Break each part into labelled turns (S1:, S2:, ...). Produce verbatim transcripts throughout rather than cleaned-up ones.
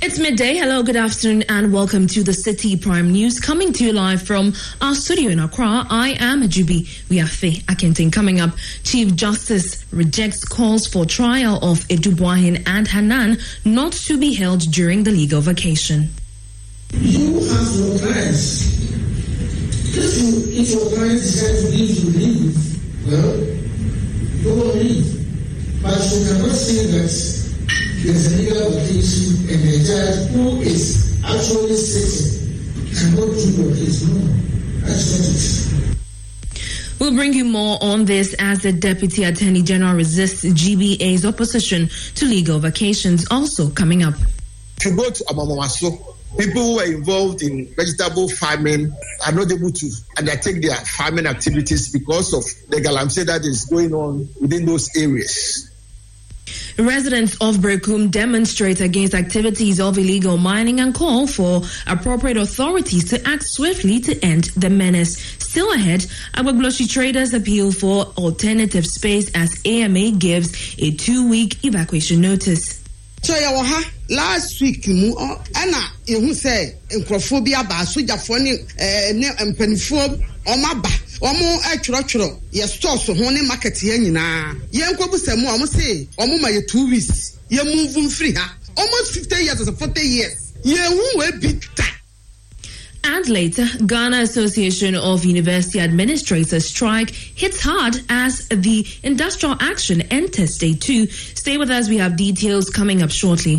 S1: It's midday. Hello, good afternoon, and welcome to the City Prime News, coming to you live from our studio in Accra. I am Ajubi Wiafe Akintin. Coming up, Chief Justice rejects calls for trial of Edubuahin and Hanan not to be held during the legal vacation.
S2: You have your clients. If, you, if your client decides to leave, you leave. Well, you will leave. But you cannot say that there's a legal vacation and the judge who is actually sitting cannot do your case. No, that's not it.
S1: We'll bring you more on this as the Deputy Attorney General resists G B A's opposition to legal vacations. Also coming up.
S3: If you go to Amamaso, people who are involved in vegetable farming are not able to undertake their farming activities because of the galamsey that is going on within those areas.
S1: Residents of Brekum demonstrate against activities of illegal mining and call for appropriate authorities to act swiftly to end the menace. Still ahead, Agbagloshi traders appeal for alternative space as A M A gives a two-week evacuation notice.
S4: So yawaha last week mu ana ehu say nkrophobia ba sojaфо ne ne mpanifo omaba omo atworotworo ye store so ho ne market ye nyina ye nkobusemu omo say omo ma ye two weeks ye move free ha almost fifty years or forty years ye hu we bita.
S1: And later, Ghana Association of University Administrators strike hits hard as the industrial action enters day two. Stay with us. We have details coming up shortly.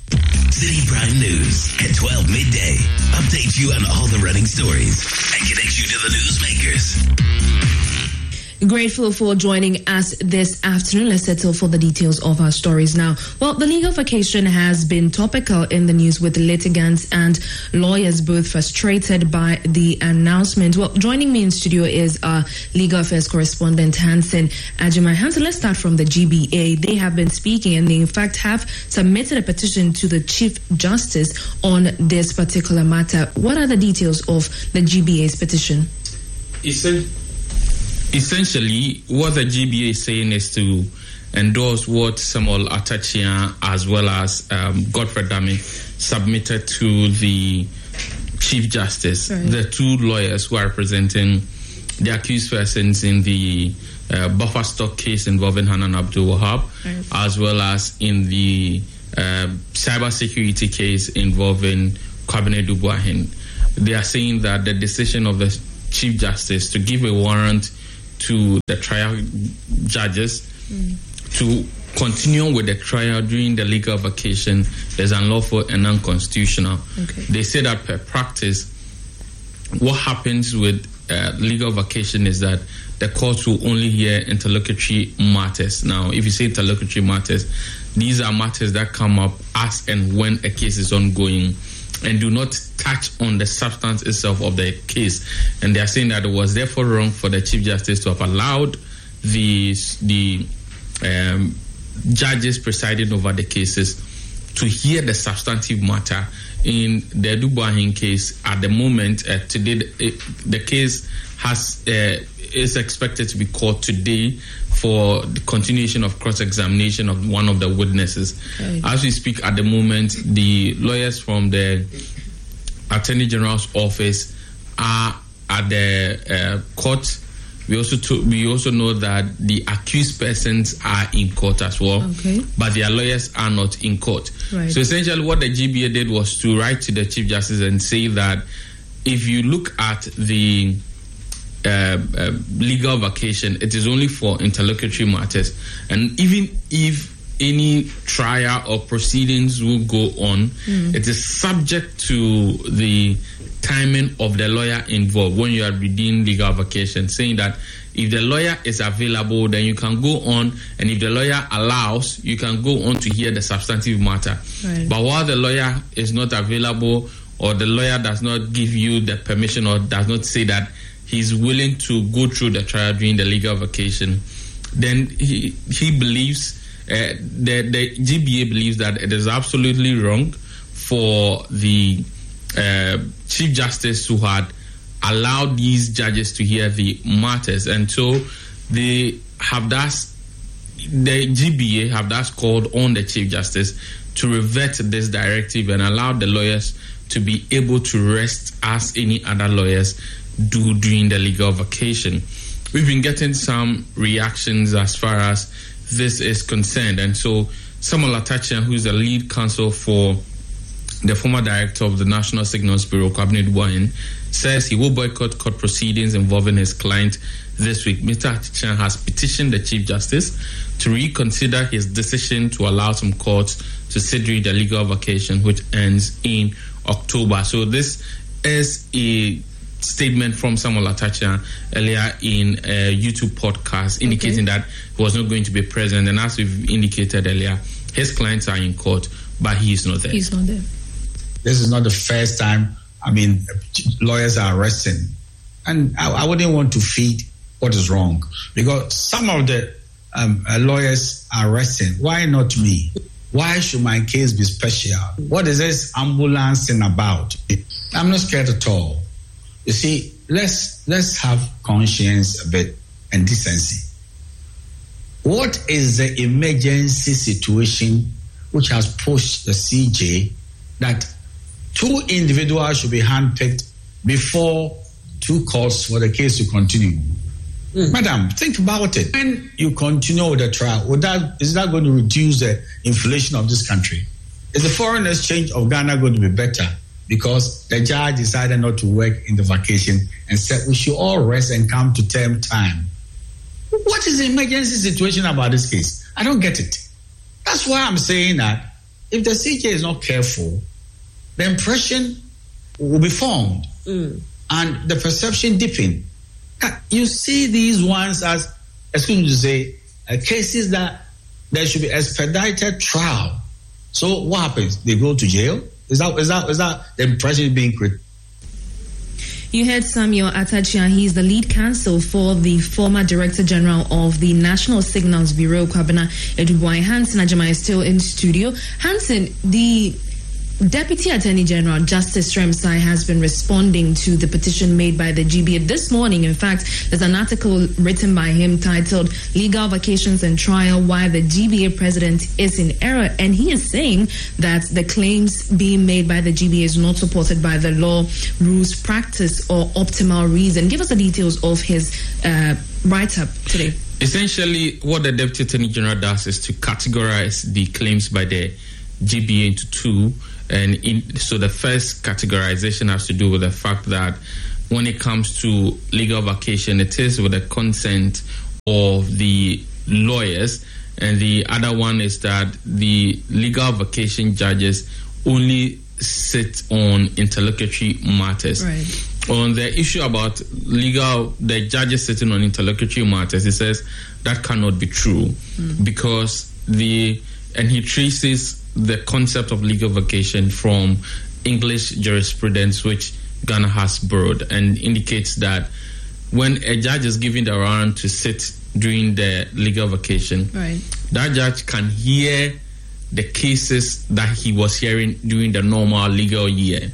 S5: City Prime News at twelve midday. Update you on all the running stories and connect you to the newsmakers.
S1: Grateful for joining us this afternoon. Let's settle for the details of our stories now. Well, the legal vacation has been topical in the news with litigants and lawyers both frustrated by the announcement. Well, joining me in studio is our legal affairs correspondent Hansen Ajimai. Hansen, let's start from the G B A. They have been speaking and they in fact have submitted a petition to the Chief Justice on this particular matter. What are the details of the G B A's petition?
S6: It's Essentially, what the G B A is saying is to endorse what Samuel Atachian as well as um, Godfrey Dami submitted to the Chief Justice, right. The two lawyers who are representing the accused persons in the uh, buffer stock case involving Hanan Abdul Wahab, right. As well as in the uh, cyber security case involving Kwabena Edubuahin. They are saying that the decision of the Chief Justice to give a warrant to the trial judges mm. to continue with the trial during the legal vacation is unlawful and unconstitutional. Okay. They say that per practice, what happens with uh, legal vacation is that the courts will only hear interlocutory matters. Now, if you say interlocutory matters, these are matters that come up as and when a case is ongoing and do not touch on the substance itself of the case. And they are saying that it was therefore wrong for the Chief Justice to have allowed the, the um, judges presiding over the cases to hear the substantive matter. In the Edubuahin case, at the moment, uh, today, it, the case has uh, is expected to be called today for the continuation of cross-examination of one of the witnesses. Right. As we speak at the moment, the lawyers from the Attorney General's office are at the uh, court. We also to, we also know that the accused persons are in court as well, okay. But their lawyers are not in court. Right. So essentially what the G B A did was to write to the Chief Justice and say that if you look at the Uh, uh, legal vacation, it is only for interlocutory matters, and even if any trial or proceedings will go on, mm. it is subject to the timing of the lawyer involved when you are redeeming legal vacation, saying that if the lawyer is available, then you can go on, and if the lawyer allows, you can go on to hear the substantive matter. Right. But while the lawyer is not available, or the lawyer does not give you the permission, or does not say that he's willing to go through the trial during the legal vacation, then he he believes, uh, the, the G B A believes that it is absolutely wrong for the uh, Chief Justice who had allowed these judges to hear the matters. And so they have thus, the G B A have thus called on the Chief Justice to revert this directive and allow the lawyers to be able to rest as any other lawyers do during the legal vacation. We've been getting some reactions as far as this is concerned, and so Samuel Atachian, who is the lead counsel for the former director of the National Signals Bureau, Kwabena Aduboahene, says he will boycott court proceedings involving his client this week. Mister Atachian has petitioned the Chief Justice to reconsider his decision to allow some courts to sit during the legal vacation, which ends in October. So this is a statement from Samuel Atachian earlier in a YouTube podcast indicating okay. that he was not going to be present. And as we've indicated earlier, his clients are in court, but he is not there.
S1: He's not there.
S7: This is not the first time, I mean, lawyers are arresting. And I, I wouldn't want to feed what is wrong, because some of the um, uh, lawyers are arresting. Why not me? Why should my case be special? What is this ambulancing about? I'm not scared at all. You see, let's let's have conscience a bit and decency. What is the emergency situation which has pushed the C J that two individuals should be handpicked before two courts for the case to continue? Mm. Madam, think about it. When you continue with the trial, would that, is that going to reduce the inflation of this country? Is the foreign exchange of Ghana going to be better because the judge decided not to work in the vacation and said we should all rest and come to term time? What is the emergency situation about this case? I don't get it. That's why I'm saying that if the C J is not careful, the impression will be formed mm. and the perception deepen. You see these ones as, excuse me to say, uh, cases that there should be expedited trial. So what happens? They go to jail? Is that is that is that the impression being created?
S1: You heard Samuel Atachian. He's the lead counsel for the former Director General of the National Signals Bureau, Kwabena Aduboahene. Hansen Ajama is still in studio. Hansen, the Deputy Attorney General Justice Remsai has been responding to the petition made by the G B A this morning. In fact, there's an article written by him titled "Legal Vacations and Trial: Why the G B A President is in Error," and he is saying that the claims being made by the G B A is not supported by the law, rules, practice, or optimal reason. Give us the details of his uh, write-up today.
S6: Essentially, what the Deputy Attorney General does is to categorize the claims by the G B A into two. And in, so the first categorization has to do with the fact that when it comes to legal vacation, it is with the consent of the lawyers. And the other one is that the legal vacation judges only sit on interlocutory matters.
S1: Right.
S6: On the issue about legal, the judges sitting on interlocutory matters, he says that cannot be true mm. because the, and he traces the concept of legal vacation from English jurisprudence, which Ghana has borrowed, and indicates that when a judge is given the right to sit during the legal vacation,
S1: right,
S6: that judge can hear the cases that he was hearing during the normal legal year,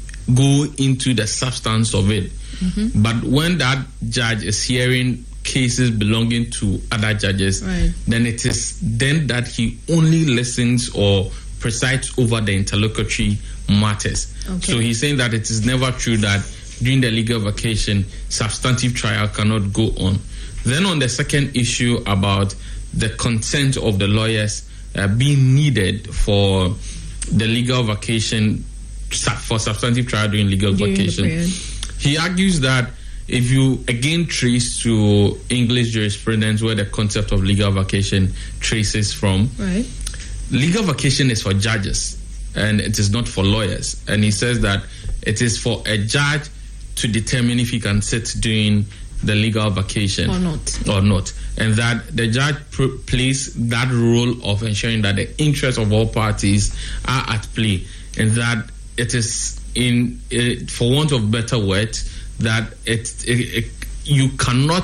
S6: go into the substance of it. Mm-hmm. But when that judge is hearing cases belonging to other judges,
S1: right,
S6: then it is then that he only listens or presides over the interlocutory matters.
S1: Okay.
S6: So he's saying that it is never true that during the legal vacation, substantive trial cannot go on. Then on the second issue about the consent of the lawyers uh, being needed for the legal vacation, for substantive trial during legal during vacation, he argues that if you again trace to English jurisprudence where the concept of legal vacation traces from,
S1: right,
S6: legal vacation is for judges and it is not for lawyers. And he says that it is for a judge to determine if he can sit during the legal vacation
S1: or not.
S6: Or not. And that the judge pr- plays that role of ensuring that the interests of all parties are at play, and that it is, in uh, for want of better words, that it, it, it you cannot,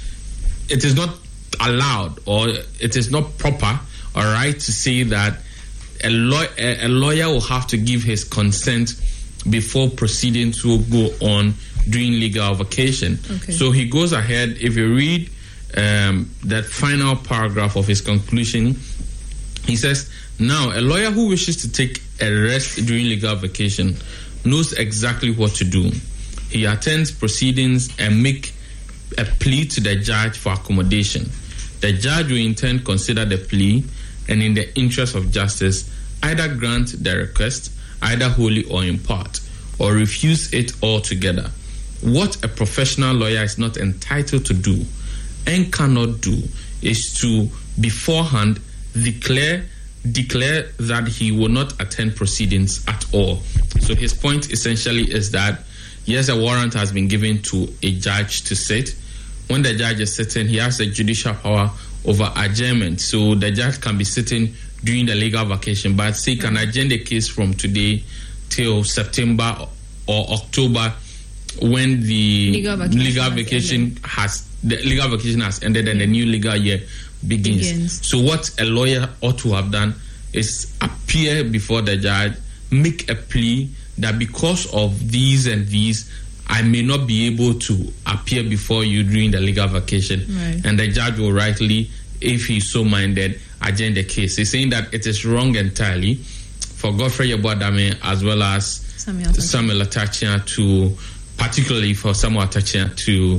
S6: it is not allowed or it is not proper, all right, to say that a, law, a, a lawyer will have to give his consent before proceedings to go on during legal vacation.
S1: Okay.
S6: So he goes ahead, if you read um, that final paragraph of his conclusion, He says, now, a lawyer who wishes to take a rest during legal vacation knows exactly what to do. He attends proceedings and make a plea to the judge for accommodation. The judge will in turn consider the plea and in the interest of justice either grant the request, either wholly or in part, or refuse it altogether. What a professional lawyer is not entitled to do and cannot do is to beforehand declare declare that he will not attend proceedings at all. So his point essentially is that yes, a warrant has been given to a judge to sit. When the judge is sitting, he has a judicial power over adjournment. So the judge can be sitting during the legal vacation, but say can adjourn the case from today till September or October when the legal vacation, legal vacation has the legal vacation has ended and the new legal year begins. begins. So what a lawyer ought to have done is appear before the judge, make a plea that because of these and these, I may not be able to appear before you during the legal vacation. Right. And the judge will rightly, if he's so minded, adjourn the case. He's saying that it is wrong entirely for Godfrey Yeboah-Dame as well as Samuel, Samuel Atachia to, particularly for Samuel Atachia to,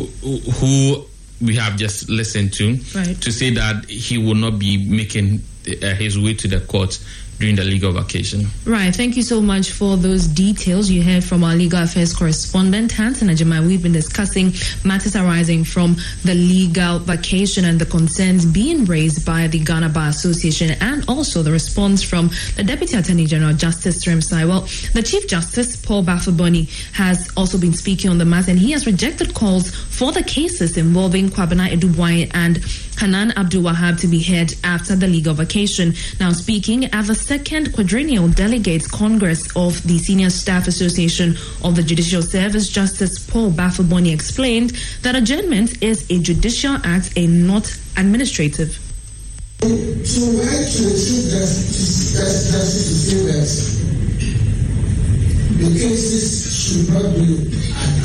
S6: who we have just listened to, right, to say that he will not be making uh, his way to the court during the legal vacation.
S1: Right. Thank you so much for those details you heard from our legal affairs correspondent, Hanson Ajimai. We've been discussing matters arising from the legal vacation and the concerns being raised by the Ghana Bar Association and also the response from the Deputy Attorney General, Justice Trimsai. Well, the Chief Justice, Paul Bafo-Boni, has also been speaking on the matter, and he has rejected calls for the cases involving Kwabena Edubwai and Hanan Abdul Wahab to be heard after the legal vacation. Now, speaking at the second quadrennial Delegates Congress of the Senior Staff Association of the Judicial Service, Justice Paul Bafo-Boni explained that adjournment is a judicial act and not administrative.
S2: To write to the Chief Justice to say that the cases should not be